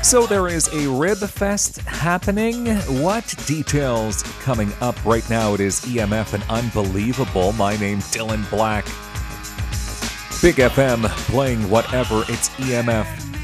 So there is a Rib Fest happening. What details coming up right now? It is EMF and Unbelievable. My name's Dylan Black. Big FM playing whatever. It's EMF.